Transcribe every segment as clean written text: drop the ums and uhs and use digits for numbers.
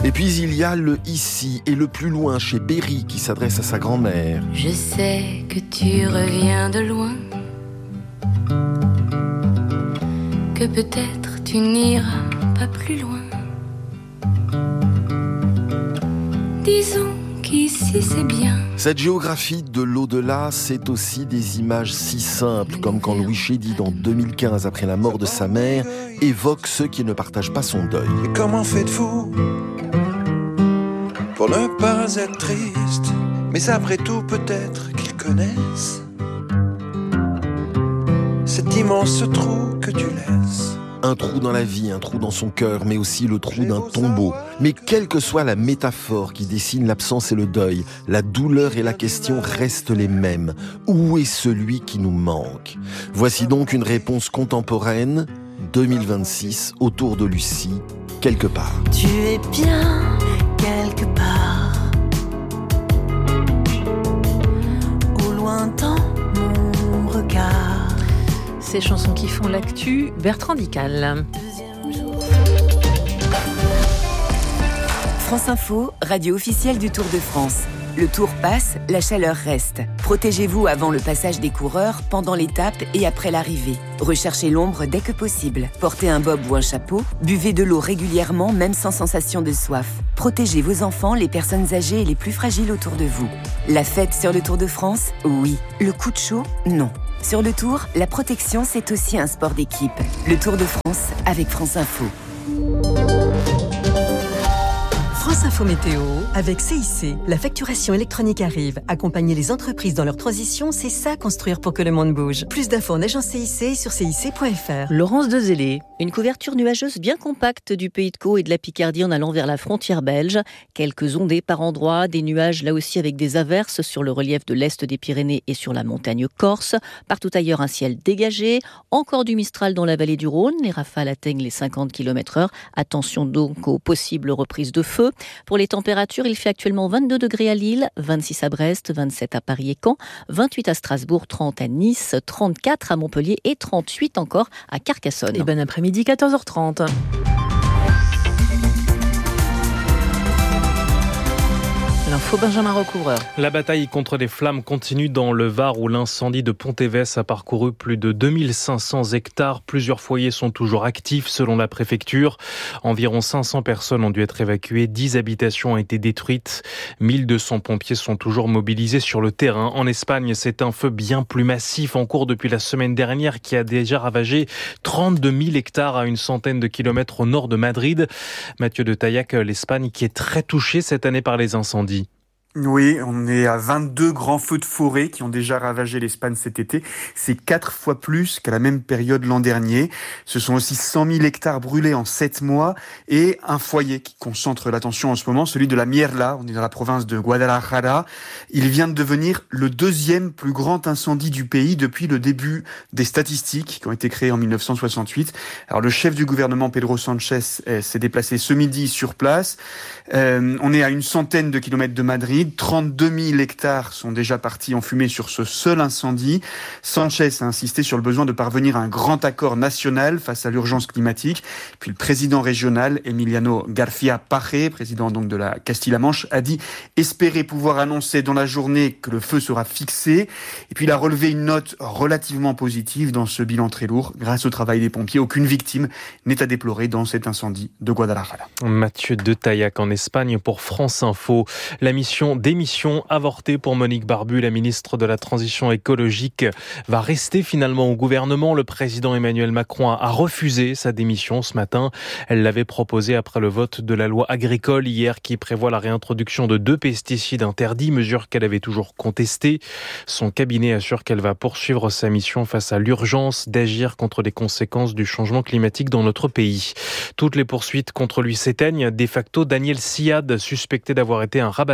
Et puis il y a le ici et le plus loin chez Berry qui s'adresse à sa grand-mère. Je sais que tu reviens de loin, que peut-être tu n'iras pas plus loin. Disons qu'ici c'est bien. Cette géographie de l'au-delà, c'est aussi des images si simples, comme quand Louis Chédid, en 2015, après la mort de sa mère, évoque ceux qui ne partagent pas son deuil. Mais comment faites-vous pour ne pas être triste? Mais après tout, peut-être qu'ils connaissent cet immense trou que tu laisses. Un trou dans la vie, un trou dans son cœur, mais aussi le trou d'un tombeau. Mais quelle que soit la métaphore qui dessine l'absence et le deuil, la douleur et la question restent les mêmes. Où est celui qui nous manque? Voici donc une réponse contemporaine, 2026, autour de Lucie, quelque part. Tu es bien quelque part, au loin dans mon regard. Ces chansons qui font l'actu, Bertrand Dical. France Info, radio officielle du Tour de France. Le Tour passe, la chaleur reste. Protégez-vous avant le passage des coureurs, pendant l'étape et après l'arrivée. Recherchez l'ombre dès que possible. Portez un bob ou un chapeau. Buvez de l'eau régulièrement, même sans sensation de soif. Protégez vos enfants, les personnes âgées et les plus fragiles autour de vous. La fête sur le Tour de France, oui. Le coup de chaud, non. Sur le Tour, la protection, c'est aussi un sport d'équipe. Le Tour de France avec France Info. France Info Météo, avec CIC. La facturation électronique arrive. Accompagner les entreprises dans leur transition, c'est ça construire pour que le monde bouge. Plus d'infos en agence CIC et sur cic.fr. Laurence Dezellé. Une couverture nuageuse bien compacte du Pays de Caux et de la Picardie en allant vers la frontière belge. Quelques ondées par endroits, des nuages là aussi avec des averses sur le relief de l'est des Pyrénées et sur la montagne corse. Partout ailleurs, un ciel dégagé. Encore du Mistral dans la vallée du Rhône. Les rafales atteignent les 50 km/h. Attention donc aux possibles reprises de feu. Pour les températures, il fait actuellement 22 degrés à Lille, 26 à Brest, 27 à Paris et Caen, 28 à Strasbourg, 30 à Nice, 34 à Montpellier et 38 encore à Carcassonne. Et bon après-midi, 14h30. L'info Benjamin Recouvreur. La bataille contre les flammes continue dans le Var où l'incendie de Pontévès a parcouru plus de 2500 hectares. Plusieurs foyers sont toujours actifs selon la préfecture. Environ 500 personnes ont dû être évacuées. 10 habitations ont été détruites. 1200 pompiers sont toujours mobilisés sur le terrain. En Espagne, c'est un feu bien plus massif en cours depuis la semaine dernière qui a déjà ravagé 32 000 hectares à une centaine de kilomètres au nord de Madrid. Mathieu de Taillac, l'Espagne qui est très touchée cette année par les incendies. Oui, on est à 22 grands feux de forêt qui ont déjà ravagé l'Espagne cet été. C'est 4 fois plus qu'à la même période l'an dernier. Ce sont aussi 100 000 hectares brûlés en 7 mois et un foyer qui concentre l'attention en ce moment, celui de la Mierla. On est dans la province de Guadalajara. Il vient de devenir le deuxième plus grand incendie du pays depuis le début des statistiques qui ont été créées en 1968. Alors le chef du gouvernement, Pedro Sánchez, s'est déplacé ce midi sur place. On est à une centaine de kilomètres de Madrid. 32 000 hectares sont déjà partis en fumée sur ce seul incendie. Sánchez a insisté sur le besoin de parvenir à un grand accord national face à l'urgence climatique. Puis le président régional, Emiliano García Paje, président donc de la Castille-La Manche, a dit espérer pouvoir annoncer dans la journée que le feu sera fixé. Et puis il a relevé une note relativement positive dans ce bilan très lourd. Grâce au travail des pompiers, aucune victime n'est à déplorer dans cet incendie de Guadalajara. Mathieu de Taillac en Espagne pour France Info. La démission avortée pour Monique Barbu, la ministre de la Transition écologique, va rester finalement au gouvernement. Le président Emmanuel Macron a refusé sa démission ce matin. Elle l'avait proposé après le vote de la loi agricole hier qui prévoit la réintroduction de 2 pesticides interdits, mesure qu'elle avait toujours contestée. Son cabinet assure qu'elle va poursuivre sa mission face à l'urgence d'agir contre les conséquences du changement climatique dans notre pays. Toutes les poursuites contre lui s'éteignent. De facto, Daniel Siad, suspecté d'avoir été un rabatteur pour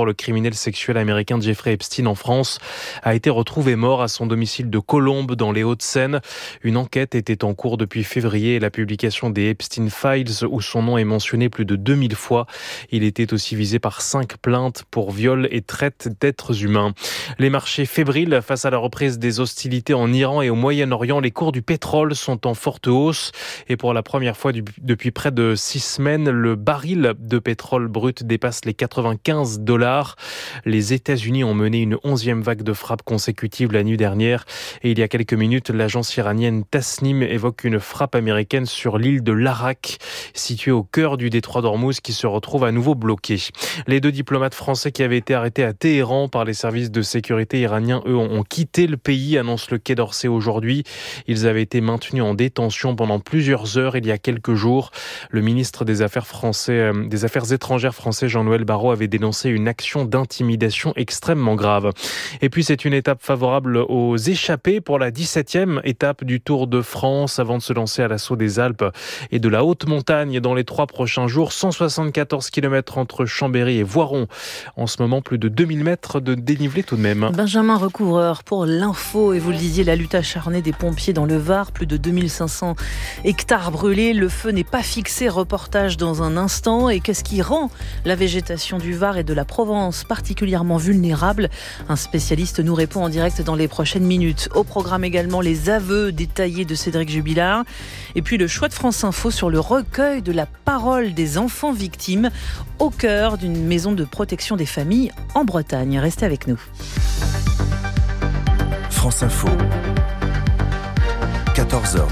pour le criminel sexuel américain Jeffrey Epstein en France, a été retrouvé mort à son domicile de Colombes dans les Hauts-de-Seine. Une enquête était en cours depuis février et la publication des Epstein Files où son nom est mentionné plus de 2000 fois. Il était aussi visé par 5 plaintes pour viol et traite d'êtres humains. Les marchés fébriles face à la reprise des hostilités en Iran et au Moyen-Orient. Les cours du pétrole sont en forte hausse et pour la première fois depuis près de 6 semaines, le baril de pétrole brut dépasse les $95. Les États-Unis ont mené une 11e vague de frappes consécutives la nuit dernière et il y a quelques minutes, l'agence iranienne Tasnim évoque une frappe américaine sur l'île de Larak, située au cœur du détroit d'Ormuz qui se retrouve à nouveau bloqué. Les 2 diplomates français qui avaient été arrêtés à Téhéran par les services de sécurité iraniens, eux, ont quitté le pays, annonce le Quai d'Orsay aujourd'hui. Ils avaient été maintenus en détention pendant plusieurs heures il y a quelques jours. Le ministre des Affaires étrangères français Jean-Noël Barrot avait dénoncé une action d'intimidation extrêmement grave. Et puis c'est une étape favorable aux échappés pour la 17e étape du Tour de France avant de se lancer à l'assaut des Alpes et de la haute montagne dans les 3 prochains jours. 174 km entre Chambéry et Voiron. En ce moment, plus de 2000 mètres de dénivelé tout de même. Benjamin Recouvreur pour l'info. Et vous le disiez, la lutte acharnée des pompiers dans le Var. Plus de 2500 hectares brûlés. Le feu n'est pas fixé. Reportage dans un instant. Et qu'est-ce qui rend la végétation du Var et de la Provence particulièrement vulnérable? Un spécialiste nous répond en direct dans les prochaines minutes. Au programme également les aveux détaillés de Cédric Jubilard. Et puis le choix de France Info sur le recueil de la parole des enfants victimes au cœur d'une maison de protection des familles en Bretagne. Restez avec nous. France Info. 14h,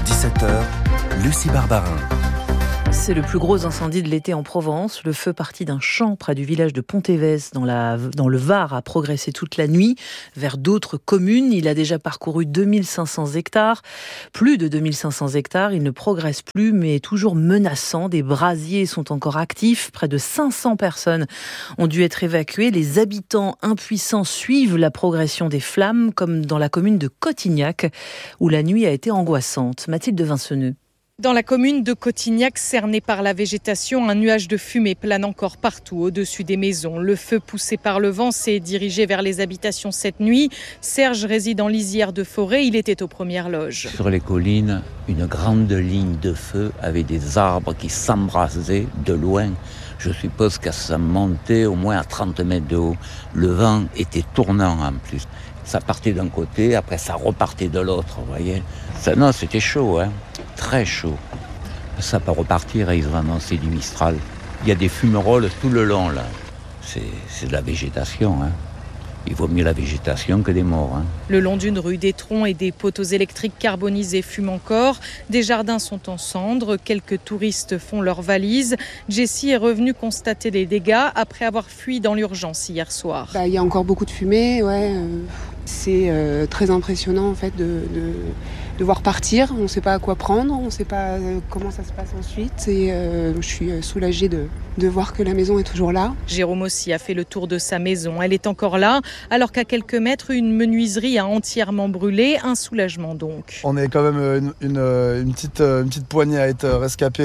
17h, Lucie Barbarin. C'est le plus gros incendie de l'été en Provence. Le feu parti d'un champ près du village de Pontévès dans le Var a progressé toute la nuit vers d'autres communes. Il a déjà parcouru 2500 hectares. Plus de 2500 hectares. Il ne progresse plus mais est toujours menaçant. Des brasiers sont encore actifs. Près de 500 personnes ont dû être évacuées. Les habitants impuissants suivent la progression des flammes comme dans la commune de Cotignac où la nuit a été angoissante. Mathilde Vinceneux. Dans la commune de Cotignac, cernée par la végétation, un nuage de fumée plane encore partout au-dessus des maisons. Le feu poussé par le vent s'est dirigé vers les habitations cette nuit. Serge réside en lisière de forêt, il était aux premières loges. Sur les collines, une grande ligne de feu avec des arbres qui s'embrasaient de loin. Je suppose que ça montait au moins à 30 mètres de haut. Le vent était tournant en plus. Ça partait d'un côté, après ça repartait de l'autre, vous voyez. Non, c'était chaud, hein. Très chaud. Ça peut repartir, ils ont annoncé du Mistral. Il y a des fumerolles tout le long, là. C'est de la végétation, hein. Il vaut mieux la végétation que des morts. Hein. Le long d'une rue, des troncs et des poteaux électriques carbonisés fument encore. Des jardins sont en cendres. Quelques touristes font leurs valises. Jessie est revenue constater les dégâts après avoir fui dans l'urgence hier soir. Il y a encore beaucoup de fumée, ouais. C'est très impressionnant en fait de voir partir. On ne sait pas à quoi prendre, on ne sait pas comment ça se passe ensuite. Et je suis soulagée de voir que la maison est toujours là. Jérôme aussi a fait le tour de sa maison. Elle est encore là, alors qu'à quelques mètres, une menuiserie a entièrement brûlé. Un soulagement donc. On est quand même une petite poignée à être rescapés.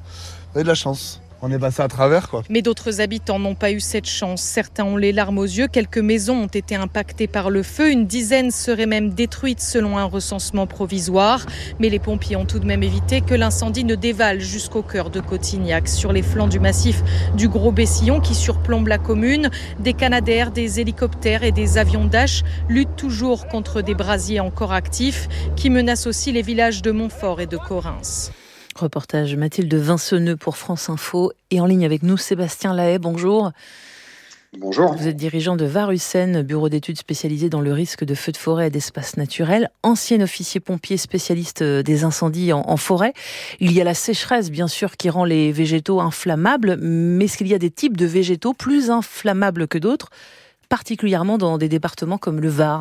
On a de la chance. On est passé à travers, quoi. Mais d'autres habitants n'ont pas eu cette chance. Certains ont les larmes aux yeux. Quelques maisons ont été impactées par le feu. Une dizaine seraient même détruites selon un recensement provisoire. Mais les pompiers ont tout de même évité que l'incendie ne dévale jusqu'au cœur de Cotignac. Sur les flancs du massif du Gros Bessillon qui surplombe la commune, des Canadair, des hélicoptères et des avions Dash luttent toujours contre des brasiers encore actifs qui menacent aussi les villages de Montfort et de Correns. Reportage Mathilde Vinceneux pour France Info. Et en ligne avec nous, Sébastien Lahaye, bonjour. Bonjour. Vous êtes dirigeant de Var-Ussen, bureau d'études spécialisé dans le risque de feux de forêt et d'espaces naturels, ancien officier pompier spécialiste des incendies en forêt. Il y a la sécheresse, bien sûr, qui rend les végétaux inflammables, mais est-ce qu'il y a des types de végétaux plus inflammables que d'autres, particulièrement dans des départements comme le Var ?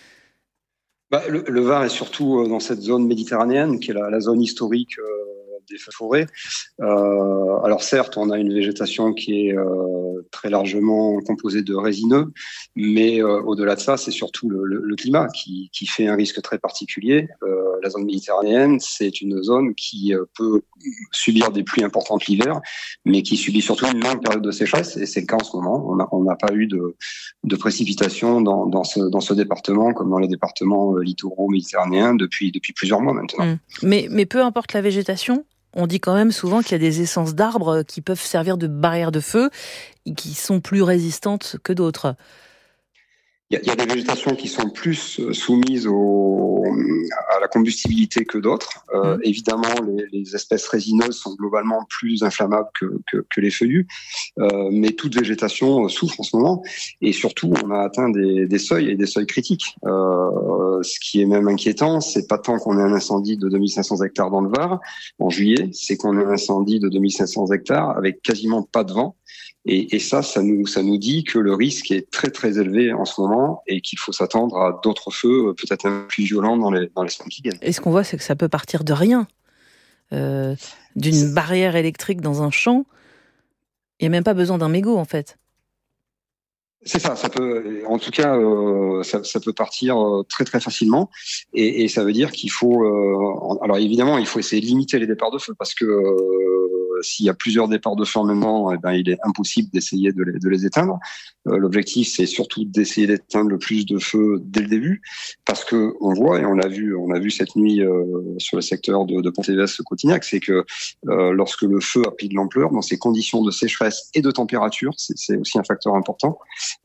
Le Var est surtout dans cette zone méditerranéenne, qui est la zone historique des feux de forêt. Alors certes, on a une végétation qui est très largement composée de résineux, mais au-delà de ça, c'est surtout le climat qui fait un risque très particulier. La zone méditerranéenne, c'est une zone qui peut subir des pluies importantes l'hiver, mais qui subit surtout une longue période de sécheresse, et c'est le cas en ce moment. On n'a pas eu de précipitations dans ce département, comme dans les départements littoraux méditerranéens depuis plusieurs mois maintenant. Mais peu importe la végétation, on dit quand même souvent qu'il y a des essences d'arbres qui peuvent servir de barrière de feu et qui sont plus résistantes que d'autres. Il y a des végétations qui sont plus soumises à la combustibilité que d'autres. Évidemment, les espèces résineuses sont globalement plus inflammables que les feuillus, mais toute végétation souffre en ce moment. Et surtout, on a atteint des seuils et des seuils critiques. Ce qui est même inquiétant, c'est pas tant qu'on ait un incendie de 2500 hectares dans le Var en juillet, c'est qu'on ait un incendie de 2500 hectares avec quasiment pas de vent. Et ça nous dit que le risque est très très élevé en ce moment et qu'il faut s'attendre à d'autres feux peut-être un peu plus violents dans les semaines qui viennent. Et ce qu'on voit, c'est que ça peut partir de rien, d'une barrière électrique dans un champ. Il n'y a même pas besoin d'un mégot en fait. C'est ça, ça peut, en tout cas, ça peut partir très très facilement, et ça veut dire qu'il faut, alors évidemment, il faut essayer de limiter les départs de feu parce que s'il y a plusieurs départs de feu en même temps, il est impossible d'essayer de les éteindre. L'objectif, c'est surtout d'essayer d'éteindre le plus de feux dès le début, parce que on voit et on a vu cette nuit sur le secteur de Pontévès-Cotignac, c'est que lorsque le feu a pris de l'ampleur, dans ces conditions de sécheresse et de température, c'est aussi un facteur important.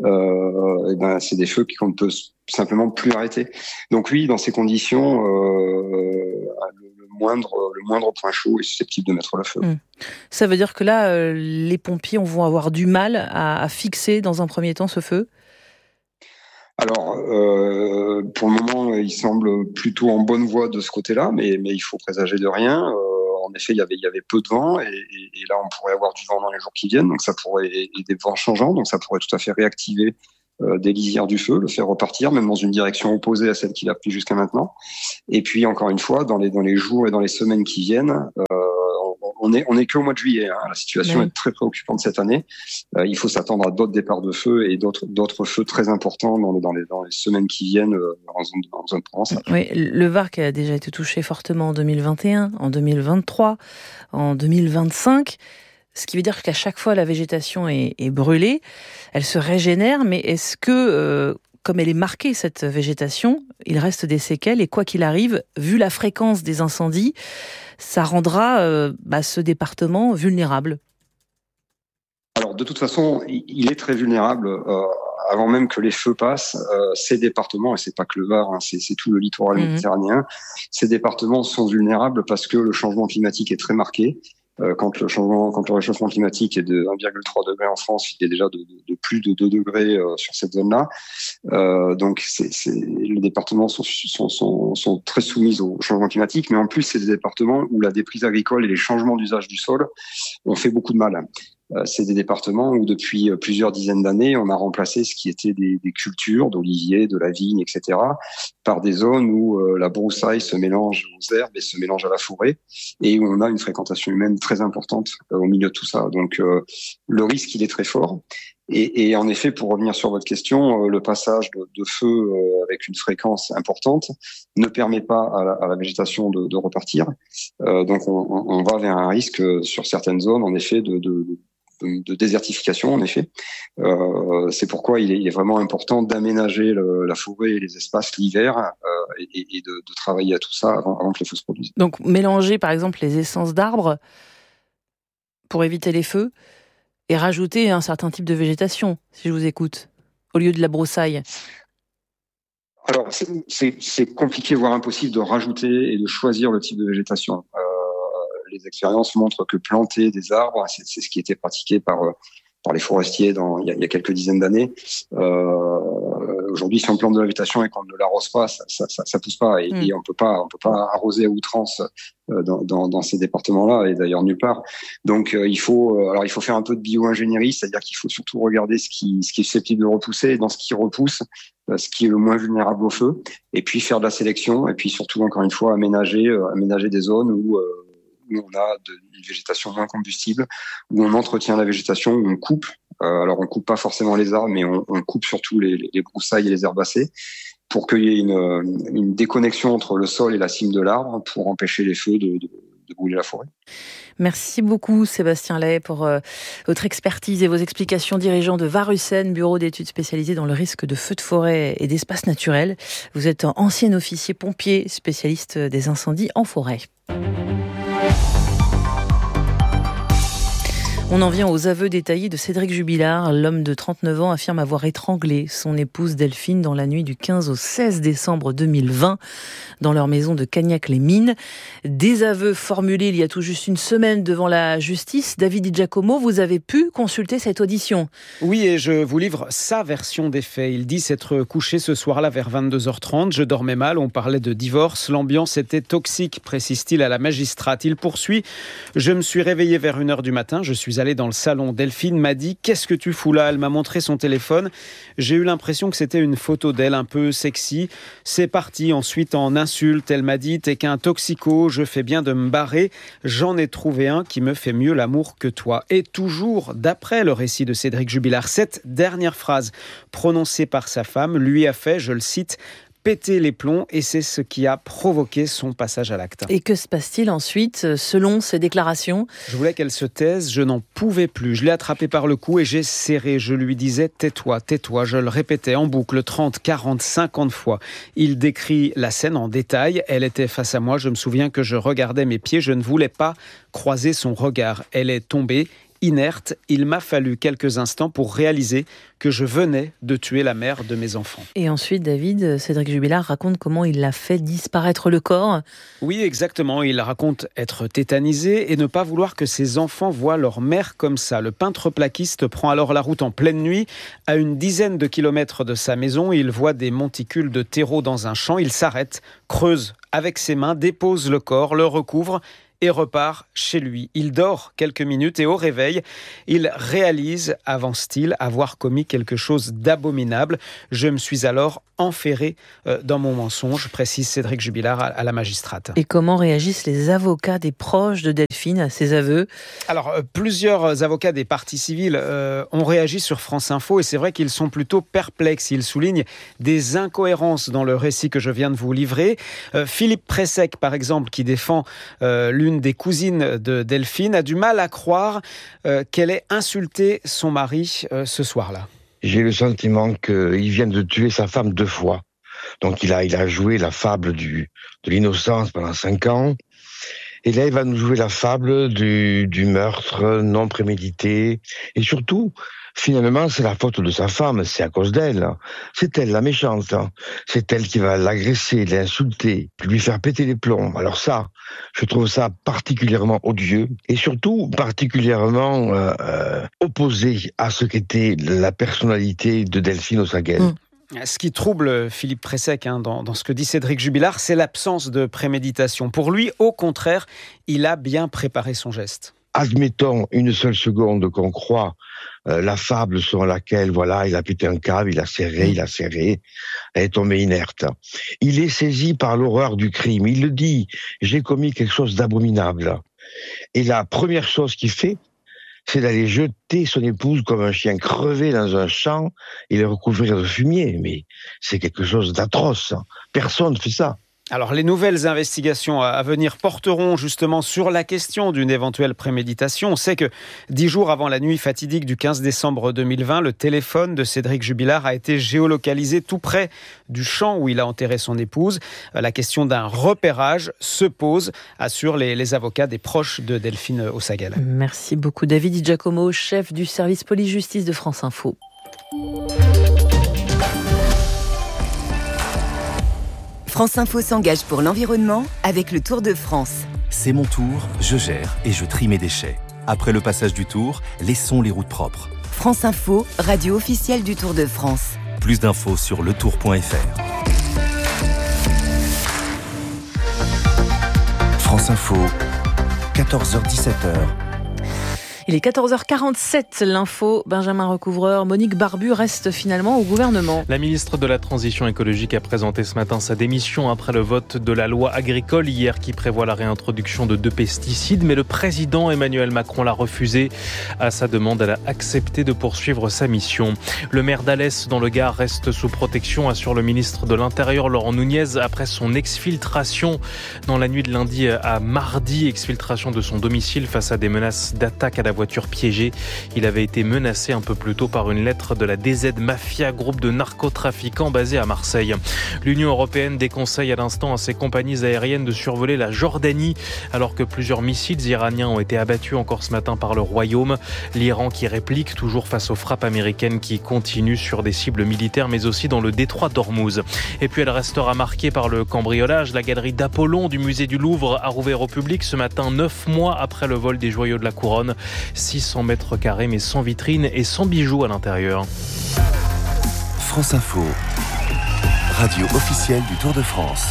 C'est des feux qu'on ne peut simplement plus arrêter. Donc oui, dans ces conditions, le moindre point chaud est susceptible de mettre le feu. Ça veut dire que là, les pompiers vont avoir du mal à fixer dans un premier temps ce feu ? Alors, pour le moment, il semble plutôt en bonne voie de ce côté-là, mais il faut présager de rien. En effet, il y avait peu de vent, et là, on pourrait avoir du vent dans les jours qui viennent, donc ça pourrait, et des vents changeants, donc ça pourrait tout à fait réactiver des lisières du feu, le faire repartir, même dans une direction opposée à celle qu'il a pris jusqu'à maintenant. Et puis, encore une fois, dans les jours et dans les semaines qui viennent, on est qu'au mois de juillet. La situation est très préoccupante cette année. Il faut s'attendre à d'autres départs de feu et d'autres feux très importants dans les semaines qui viennent en zone provençale. Oui, le Var qui a déjà été touché fortement en 2021, en 2023, en 2025. Ce qui veut dire qu'à chaque fois, la végétation est brûlée, elle se régénère, mais est-ce que, comme elle est marquée, cette végétation, il reste des séquelles, et quoi qu'il arrive, vu la fréquence des incendies, ça rendra ce département vulnérable? Alors, de toute façon, il est très vulnérable. Avant même que les feux passent, ces départements, et c'est pas que le Var, c'est tout le littoral méditerranéen, ces départements sont vulnérables parce que le changement climatique est très marqué. Quand le réchauffement climatique est de 1,3 degré en France, il est déjà de plus de 2 degrés sur cette zone-là. Donc, les départements sont très soumis au changement climatique, mais en plus, c'est des départements où la déprise agricole et les changements d'usage du sol ont fait beaucoup de mal. C'est des départements où depuis plusieurs dizaines d'années, on a remplacé ce qui était des cultures d'oliviers, de la vigne, etc., par des zones où la broussaille se mélange aux herbes et se mélange à la forêt, et où on a une fréquentation humaine très importante au milieu de tout ça. Donc le risque, il est très fort. Et en effet, pour revenir sur votre question, le passage de feu avec une fréquence importante ne permet pas à la végétation de repartir. Donc on va vers un risque sur certaines zones, en effet, de désertification, en effet. C'est pourquoi il est vraiment important d'aménager la forêt et les espaces l'hiver et de travailler à tout ça avant que les feux se produisent. Donc mélanger par exemple les essences d'arbres pour éviter les feux et rajouter un certain type de végétation, si je vous écoute, au lieu de la broussaille. Alors c'est compliqué, voire impossible de rajouter et de choisir le type de végétation. Les expériences montrent que planter des arbres, c'est ce qui était pratiqué par les forestiers il y a quelques dizaines d'années. Aujourd'hui, si on plante de la végétation et qu'on ne l'arrose pas, ça pousse pas, et on peut pas arroser à outrance dans ces départements-là, et d'ailleurs nulle part. Donc il faut faire un peu de bio-ingénierie, c'est-à-dire qu'il faut surtout regarder ce qui est susceptible de repousser, et dans ce qui repousse, ce qui est le moins vulnérable au feu, et puis faire de la sélection, et puis surtout, encore une fois, aménager des zones où où on a une végétation moins combustible, où on entretient la végétation, où on coupe. Alors on coupe pas forcément les arbres, mais on coupe surtout les broussailles et les herbacées pour qu'il y ait une déconnexion entre le sol et la cime de l'arbre pour empêcher les feux de brûler la forêt. Merci beaucoup Sébastien Lay pour votre expertise et vos explications, dirigeant de Varusen, bureau d'études spécialisé dans le risque de feux de forêt et d'espaces naturels. Vous êtes ancien officier pompier, spécialiste des incendies en forêt. On en vient aux aveux détaillés de Cédric Jubilard. L'homme de 39 ans affirme avoir étranglé son épouse Delphine dans la nuit du 15 au 16 décembre 2020 dans leur maison de Cagnac-les-Mines. Des aveux formulés il y a tout juste une semaine devant la justice. David Di Giacomo, vous avez pu consulter cette audition. Oui, et je vous livre sa version des faits. Il dit s'être couché ce soir-là vers 22h30. Je dormais mal, on parlait de divorce. L'ambiance était toxique, précise-t-il à la magistrate. Il poursuit. Je me suis réveillé vers 1h du matin. Je suis allé dans le salon. Delphine m'a dit « Qu'est-ce que tu fous là ?» Elle m'a montré son téléphone. J'ai eu l'impression que c'était une photo d'elle un peu sexy. C'est parti ensuite en insulte. Elle m'a dit « T'es qu'un toxico, je fais bien de me barrer. J'en ai trouvé un qui me fait mieux l'amour que toi. » Et toujours d'après le récit de Cédric Jubilard, cette dernière phrase prononcée par sa femme lui a fait, je le cite, péter les plombs, et c'est ce qui a provoqué son passage à l'acte. Et que se passe-t-il ensuite, selon ses déclarations ? Je voulais qu'elle se taise, je n'en pouvais plus. Je l'ai attrapée par le cou et j'ai serré. Je lui disais « tais-toi, tais-toi ». Je le répétais en boucle 30, 40, 50 fois. Il décrit la scène en détail. Elle était face à moi. Je me souviens que je regardais mes pieds. Je ne voulais pas croiser son regard. Elle est tombée. Inerte, il m'a fallu quelques instants pour réaliser que je venais de tuer la mère de mes enfants. Et ensuite, David, Cédric Jubilard raconte comment il a fait disparaître le corps. Oui, exactement. Il raconte être tétanisé et ne pas vouloir que ses enfants voient leur mère comme ça. Le peintre plaquiste prend alors la route en pleine nuit. À une dizaine de kilomètres de sa maison, il voit des monticules de terreau dans un champ. Il s'arrête, creuse avec ses mains, dépose le corps, le recouvre et repart chez lui. Il dort quelques minutes et au réveil, il réalise, avance-t-il, avoir commis quelque chose d'abominable. Je me suis alors enferré dans mon mensonge, précise Cédric Jubilard à la magistrate. Et comment réagissent les avocats des proches de Delphine à ces aveux ? Alors, plusieurs avocats des parties civiles ont réagi sur France Info et c'est vrai qu'ils sont plutôt perplexes. Ils soulignent des incohérences dans le récit que je viens de vous livrer. Philippe Pressec, par exemple, qui défend l'une des cousines de Delphine, a du mal à croire qu'elle ait insulté son mari ce soir-là. J'ai le sentiment qu'il vient de tuer sa femme 2 fois. Donc il a joué la fable de l'innocence pendant 5 ans. Et là, il va nous jouer la fable du meurtre non prémédité. Et surtout, finalement, c'est la faute de sa femme, c'est à cause d'elle. C'est elle la méchante. C'est elle qui va l'agresser, l'insulter, lui faire péter les plombs. Alors ça, je trouve ça particulièrement odieux et surtout particulièrement opposé à ce qu'était la personnalité de Delphine Ossagel. Ce qui trouble Philippe Pressec dans ce que dit Cédric Jubilard, c'est l'absence de préméditation. Pour lui, au contraire, il a bien préparé son geste. Admettons une seule seconde qu'on croit la fable selon laquelle, voilà, il a pété un câble, il a serré, elle est tombée inerte. Il est saisi par l'horreur du crime. Il le dit, j'ai commis quelque chose d'abominable. Et la première chose qu'il fait, c'est d'aller jeter son épouse comme un chien crevé dans un champ et le recouvrir de fumier. Mais c'est quelque chose d'atroce. Personne ne fait ça. Alors, les nouvelles investigations à venir porteront justement sur la question d'une éventuelle préméditation. On sait que 10 jours avant la nuit fatidique du 15 décembre 2020, le téléphone de Cédric Jubilard a été géolocalisé tout près du champ où il a enterré son épouse. La question d'un repérage se pose, assurent les avocats des proches de Delphine Ossagel. Merci beaucoup David Di Giacomo, chef du service police-justice de France Info. France Info s'engage pour l'environnement avec le Tour de France. C'est mon tour, je gère et je trie mes déchets. Après le passage du Tour, laissons les routes propres. France Info, radio officielle du Tour de France. Plus d'infos sur letour.fr. France Info, 14h-17h. Il est 14h47, l'info. Benjamin Recouvreur, Monique Barbu reste finalement au gouvernement. La ministre de la Transition écologique a présenté ce matin sa démission après le vote de la loi agricole hier qui prévoit la réintroduction de 2 pesticides. Mais le président Emmanuel Macron l'a refusé. À sa demande, elle a accepté de poursuivre sa mission. Le maire d'Alès dans le Gard reste sous protection, assure le ministre de l'Intérieur Laurent Nunez après son exfiltration dans la nuit de lundi à mardi. Exfiltration de son domicile face à des menaces d'attaque à la voiture piégée. Il avait été menacé un peu plus tôt par une lettre de la DZ Mafia, groupe de narcotrafiquants basé à Marseille. L'Union européenne déconseille à l'instant à ses compagnies aériennes de survoler la Jordanie alors que plusieurs missiles iraniens ont été abattus encore ce matin par le Royaume. L'Iran qui réplique toujours face aux frappes américaines qui continuent sur des cibles militaires mais aussi dans le détroit d'Ormuz. Et puis elle restera marquée par le cambriolage. La galerie d'Apollon du musée du Louvre a rouvert au public ce matin 9 mois après le vol des joyaux de la couronne. 600 mètres carrés mais sans vitrine et sans bijoux à l'intérieur. France Info, radio officielle du Tour de France.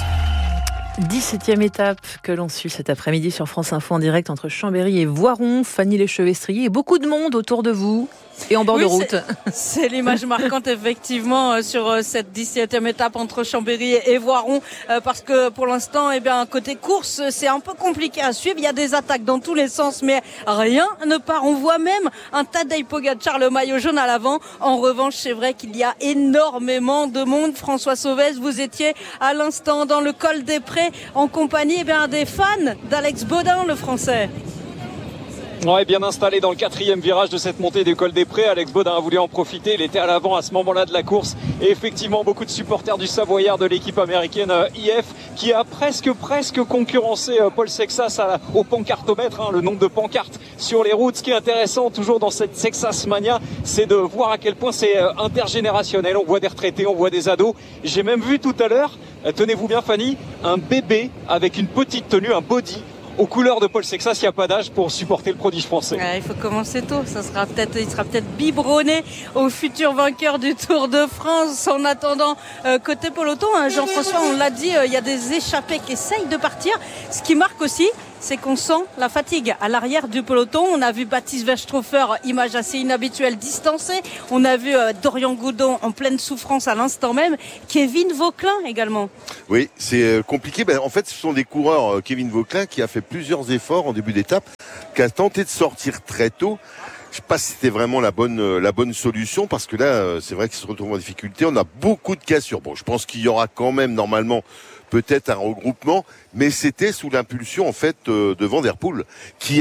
17e étape que l'on suit cet après-midi sur France Info en direct entre Chambéry et Voiron. Fanny Lechevestrier et beaucoup de monde autour de vous et en bord de route. C'est l'image marquante effectivement sur cette 17e étape entre Chambéry et Voiron parce que pour l'instant, côté course, c'est un peu compliqué à suivre. Il y a des attaques dans tous les sens mais rien ne part. On voit même un Tadej Pogačar, le maillot jaune à l'avant. En revanche, c'est vrai qu'il y a énormément de monde. François Sauvez, vous étiez à l'instant dans le col des Prés en compagnie des fans d'Alex Baudin, le Français. Ouais, bien installé dans le 4e virage de cette montée du col des Prés. Alex Baudin a voulu en profiter. Il était à l'avant à ce moment-là de la course. Et effectivement, beaucoup de supporters du Savoyard de l'équipe américaine IF qui a presque concurrencé Paul Sexas au pancartomètre, le nombre de pancartes sur les routes. Ce qui est intéressant toujours dans cette Sexas Mania, c'est de voir à quel point c'est intergénérationnel. On voit des retraités, on voit des ados. J'ai même vu tout à l'heure, tenez-vous bien Fanny, un bébé avec une petite tenue, un body aux couleurs de Paul Sexas. Il n'y a pas d'âge pour supporter le prodige français. Il faut commencer tôt. Il sera peut-être biberonné au futur vainqueur du Tour de France. En attendant, côté peloton, Jean-François, on l'a dit, il y a des échappés qui essayent de partir. Ce qui marque aussi, c'est qu'on sent la fatigue à l'arrière du peloton. On a vu Baptiste Westrhofer, image assez inhabituelle, distancé. On a vu Dorian Goudon en pleine souffrance à l'instant même. Kevin Vauquelin également. Oui, c'est compliqué. En fait, ce sont des coureurs, Kevin Vauquelin, qui a fait plusieurs efforts en début d'étape, qui a tenté de sortir très tôt. Je ne sais pas si c'était vraiment la bonne solution, parce que là, c'est vrai qu'il se retrouve en difficulté. On a beaucoup de cassures. Bon, je pense qu'il y aura quand même normalement peut-être un regroupement, mais c'était sous l'impulsion en fait de Van der Poel qui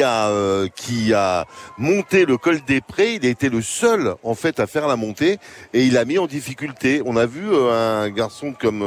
a monté le col des Prés. Il a été le seul en fait à faire la montée et il a mis en difficulté. On a vu un garçon comme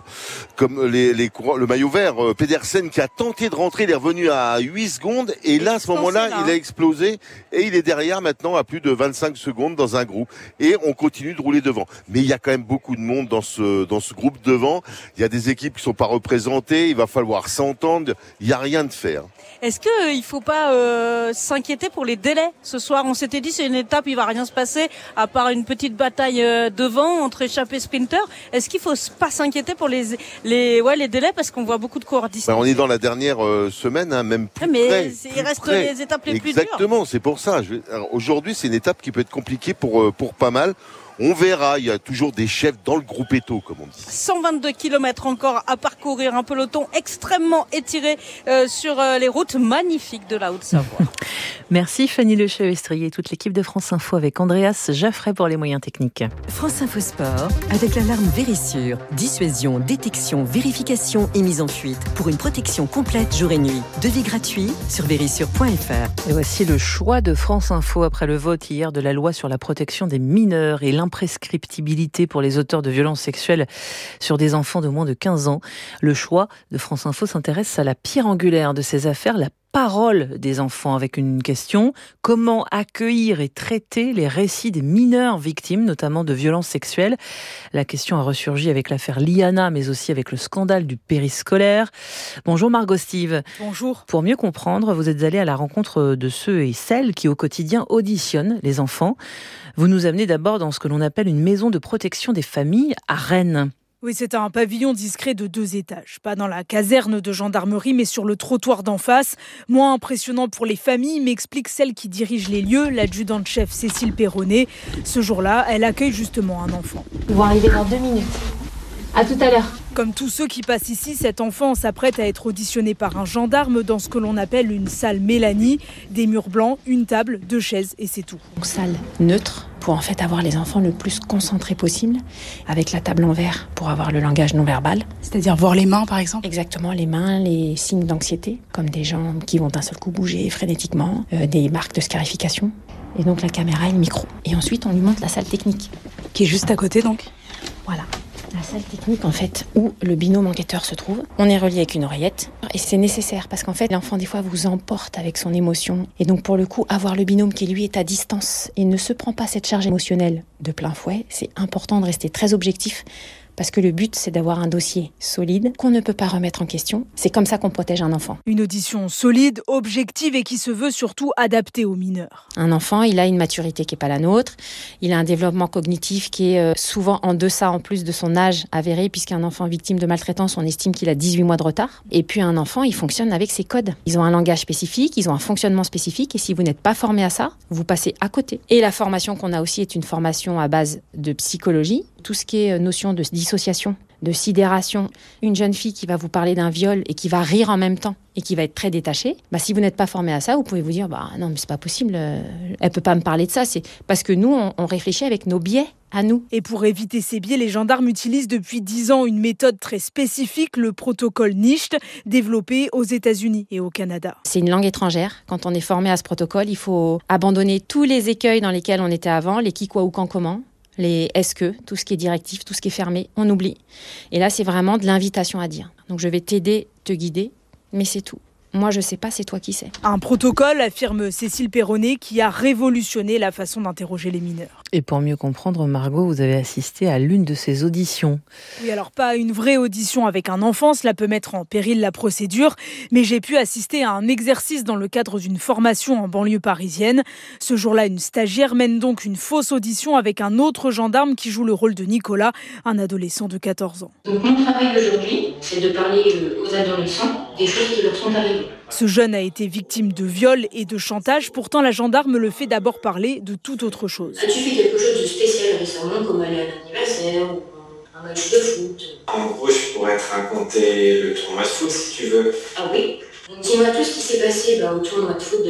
les coureurs, le maillot vert, Pedersen, qui a tenté de rentrer. Il est revenu à 8 secondes et là à ce moment-là il a explosé et il est derrière maintenant à plus de 25 secondes dans un groupe et on continue de rouler devant. Mais il y a quand même beaucoup de monde dans ce groupe devant. Il y a des équipes qui sont pas représentées. Il va falloir s'entendre. Il n'y a rien de faire. Est-ce qu'il ne faut pas s'inquiéter pour les délais ce soir? On s'était dit c'est une étape, il ne va rien se passer à part une petite bataille devant entre échappés et sprinters. Est-ce qu'il ne faut pas s'inquiéter pour les délais parce qu'on voit beaucoup de coureurs distancés? On est dans la dernière semaine, même plus près. Il reste les étapes les plus dures. Exactement, c'est pour ça. Aujourd'hui, c'est une étape qui peut être compliquée pour pas mal. On verra, il y a toujours des chefs dans le groupetto, comme on dit. 122 km encore à parcourir, un peloton extrêmement étiré sur les routes magnifiques de la Haute-Savoie. Merci Fanny Lechevestrier et toute l'équipe de France Info avec Andreas Jaffray pour les moyens techniques. France Info Sport avec l'alarme Vérissure. Dissuasion, détection, vérification et mise en fuite pour une protection complète jour et nuit. Devis gratuit sur vérissure.fr. Et voici le choix de France Info après le vote hier de la loi sur la protection des mineurs et l'imprescriptibilité pour les auteurs de violences sexuelles sur des enfants de moins de 15 ans. Le choix de France Info s'intéresse à la pierre angulaire de ces affaires, la parole des enfants, avec une question: comment accueillir et traiter les récits des mineurs victimes, notamment de violences sexuelles? La question a ressurgi avec l'affaire Liana, mais aussi avec le scandale du périscolaire. Bonjour Margot Steve. Bonjour. Pour mieux comprendre, vous êtes allée à la rencontre de ceux et celles qui au quotidien auditionnent les enfants. Vous nous amenez d'abord dans ce que l'on appelle une maison de protection des familles à Rennes. Oui, c'est un pavillon discret de 2 étages. Pas dans la caserne de gendarmerie, mais sur le trottoir d'en face. Moins impressionnant pour les familles, m'explique celle qui dirige les lieux, l'adjudante-chef Cécile Perronnet. Ce jour-là, elle accueille justement un enfant. Ils vont arriver dans 2 minutes. À tout à l'heure. Comme tous ceux qui passent ici, cet enfant s'apprête à être auditionné par un gendarme dans ce que l'on appelle une salle Mélanie. Des murs blancs, une table, 2 chaises et c'est tout. Une salle neutre pour en fait avoir les enfants le plus concentrés possible, avec la table en verre pour avoir le langage non verbal. C'est-à-dire voir les mains par exemple ? Exactement, les mains, les signes d'anxiété, comme des jambes qui vont d'un seul coup bouger frénétiquement, des marques de scarification. Et donc la caméra et le micro. Et ensuite on lui montre la salle technique. Qui est juste à côté donc ? Voilà. La salle technique, en fait, où le binôme enquêteur se trouve. On est relié avec une oreillette. Et c'est nécessaire parce qu'en fait, l'enfant, des fois, vous emporte avec son émotion. Et donc, pour le coup, avoir le binôme qui, lui, est à distance et ne se prend pas cette charge émotionnelle de plein fouet, c'est important de rester très objectif. Parce que le but, c'est d'avoir un dossier solide qu'on ne peut pas remettre en question. C'est comme ça qu'on protège un enfant. Une audition solide, objective et qui se veut surtout adaptée aux mineurs. Un enfant, il a une maturité qui n'est pas la nôtre. Il a un développement cognitif qui est souvent en deçà, en plus de son âge avéré, puisqu'un enfant victime de maltraitance, on estime qu'il a 18 mois de retard. Et puis un enfant, il fonctionne avec ses codes. Ils ont un langage spécifique, ils ont un fonctionnement spécifique. Et si vous n'êtes pas formé à ça, vous passez à côté. Et la formation qu'on a aussi est une formation à base de psychologie. Tout ce qui est notion de dissociation, de sidération. Une jeune fille qui va vous parler d'un viol et qui va rire en même temps et qui va être très détachée, si vous n'êtes pas formé à ça, vous pouvez vous dire non mais c'est pas possible, elle peut pas me parler de ça. C'est parce que nous on réfléchit avec nos biais à nous. Et pour éviter ces biais, les gendarmes utilisent depuis 10 ans une méthode très spécifique, le protocole NIST, développé aux États-Unis et au Canada. C'est une langue étrangère. Quand on est formé à ce protocole, il faut abandonner tous les écueils dans lesquels on était avant, les qui, quoi ou quand, comment. Les est-ce que, tout ce qui est directif, tout ce qui est fermé, on oublie. Et là, c'est vraiment de l'invitation à dire. Donc, je vais t'aider, te guider, mais c'est tout. Moi, je sais pas, c'est toi qui sais. Un protocole, affirme Cécile Perronnet, qui a révolutionné la façon d'interroger les mineurs. Et pour mieux comprendre, Margot, vous avez assisté à l'une de ces auditions. Oui, alors pas une vraie audition avec un enfant, cela peut mettre en péril la procédure, mais j'ai pu assister à un exercice dans le cadre d'une formation en banlieue parisienne. Ce jour-là, une stagiaire mène donc une fausse audition avec un autre gendarme qui joue le rôle de Nicolas, un adolescent de 14 ans. Donc mon travail aujourd'hui, c'est de parler aux adolescents des choses qui leur sont arrivées. Ce jeune a été victime de viol et de chantage. Pourtant, la gendarme le fait d'abord parler de toute autre chose. As-tu fait quelque chose de spécial récemment, comme aller à un anniversaire ou un match de foot? En gros, je pourrais te raconter le tournoi de foot si tu veux. Ah oui? Dis-moi tout ce qui s'est passé au tournoi de foot de